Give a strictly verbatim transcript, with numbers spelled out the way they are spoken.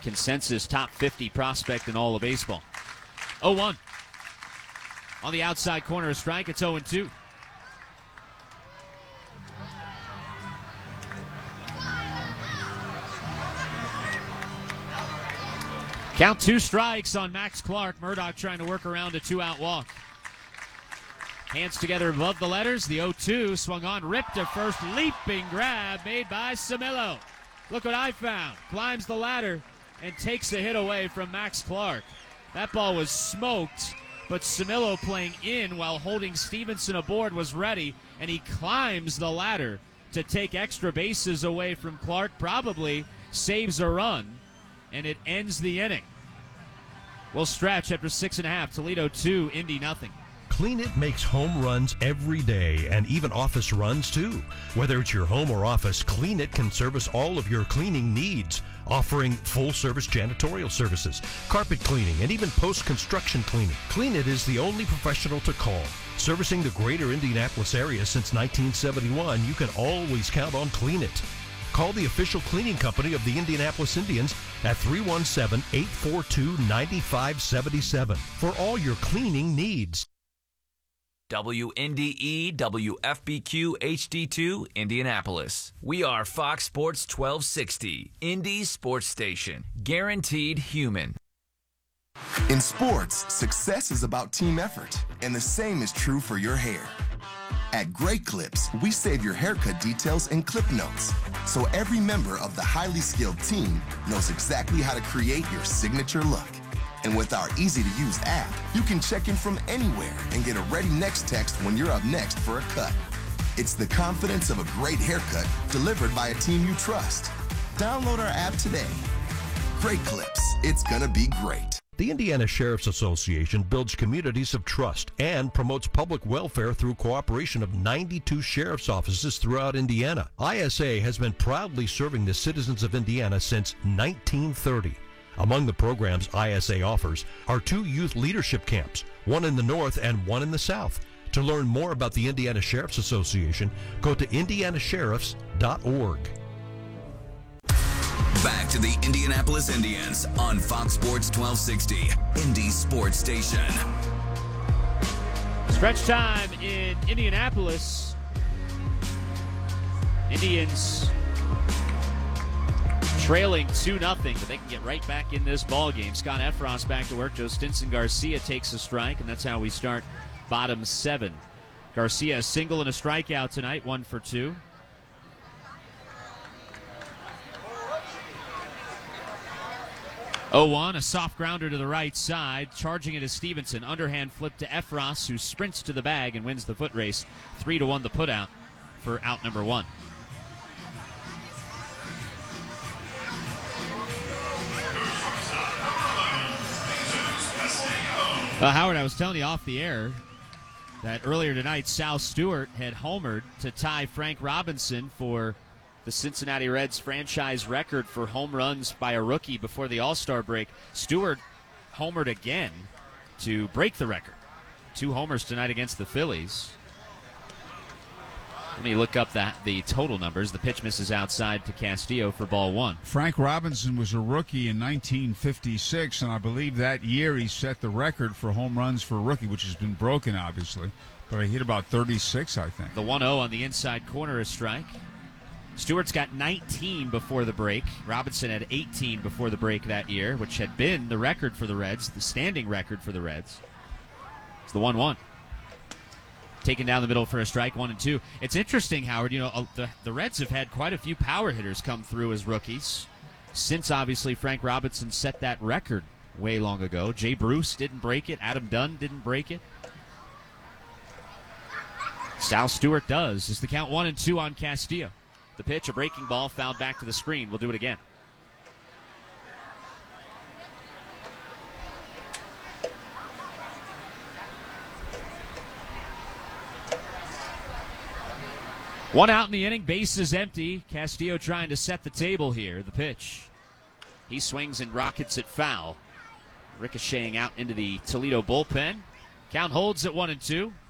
consensus top fifty prospect in all of baseball. oh one. On the outside corner, a strike. It's oh two. Count two strikes on Max Clark. Murdoch trying to work around a two-out walk. Hands together above the letters. The oh two swung on, ripped to first, leaping grab made by Camilo. Look what I found. Climbs the ladder and takes the hit away from Max Clark. That ball was smoked, but Camilo playing in while holding Stevenson aboard was ready, and he climbs the ladder to take extra bases away from Clark, probably saves a run, and it ends the inning. We'll stretch after six and a half. Toledo two, Indy nothing. Clean It makes home runs every day and even office runs too. Whether it's your home or office, Clean It can service all of your cleaning needs, offering full-service janitorial services, carpet cleaning, and even post-construction cleaning. Clean It is the only professional to call. Servicing the greater Indianapolis area since nineteen seventy-one, you can always count on Clean It. Call the official cleaning company of the Indianapolis Indians at three one seven, eight four two, nine five seven seven for all your cleaning needs. W N D E W F B Q H D two Indianapolis. We are Fox Sports twelve sixty, Indy's sports station. Guaranteed human. In sports, success is about team effort, and the same is true for your hair. At Great Clips, we save your haircut details in clip notes, so every member of the highly skilled team knows exactly how to create your signature look. And with our easy-to-use app, you can check in from anywhere and get a ready next text when you're up next for a cut. It's the confidence of a great haircut delivered by a team you trust. Download our app today. Great Clips. It's gonna be great. The Indiana Sheriff's Association builds communities of trust and promotes public welfare through cooperation of ninety-two sheriff's offices throughout Indiana. I S A has been proudly serving the citizens of Indiana since nineteen thirty. Among the programs I S A offers are two youth leadership camps, one in the north and one in the south. To learn more about the Indiana Sheriff's Association, go to indiana sheriffs dot org. Back to the Indianapolis Indians on Fox Sports twelve sixty, Indy Sports Station. Stretch time in Indianapolis. Indians trailing two nothing, but they can get right back in this ball game. Scott Effross back to work. Joe Stinson Garcia takes a strike, and that's how we start bottom seven. Garcia a single and a strikeout tonight, one for two. oh one, a soft grounder to the right side. Charging it is Stevenson. Underhand flip to Effross, who sprints to the bag and wins the foot race. Three to one the put out for out number one. Uh, Howard, I was telling you off the air that earlier tonight Sal Stewart had homered to tie Frank Robinson for the Cincinnati Reds franchise record for home runs by a rookie before the All-Star break. Stewart homered again to break the record. Two homers tonight against the Phillies. Let me look up that the total numbers. The pitch misses outside to Castillo for ball one. Frank Robinson was a rookie in nineteen fifty-six, and I believe that year he set the record for home runs for a rookie, which has been broken, obviously. But he hit about thirty-six, I think. The one oh on the inside corner, a strike. Stewart's got nineteen before the break. Robinson had eighteen before the break that year, which had been the record for the Reds, the standing record for the Reds. It's the one one. Taken down the middle for a strike, one and two. It's interesting, Howard, you know, uh, the, the Reds have had quite a few power hitters come through as rookies since, obviously, Frank Robinson set that record way long ago. Jay Bruce didn't break it. Adam Dunn didn't break it. Sal Stewart does. Is the count one and two on Castillo. The pitch, a breaking ball, fouled back to the screen. We'll do it again. One out in the inning, bases empty. Castillo trying to set the table here. The pitch. He swings and rockets it foul. Ricocheting out into the Toledo bullpen. Count holds at one and two.